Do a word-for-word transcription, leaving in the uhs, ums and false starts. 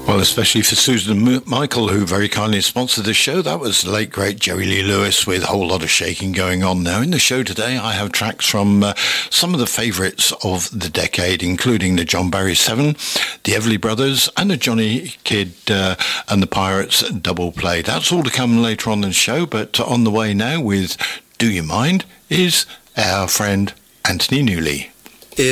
Well, especially for Susan and Michael, who very kindly sponsored the show. That was the late, great Jerry Lee Lewis with a whole lot of shaking going on. Now, in the show today, I have tracks from uh, some of the favourites of the decade, including the John Barry Seven, the Everly Brothers, and the Johnny Kidd uh, and the Pirates double play. That's all to come later on in the show, but on the way now with Do You Mind is our friend Anthony Newley.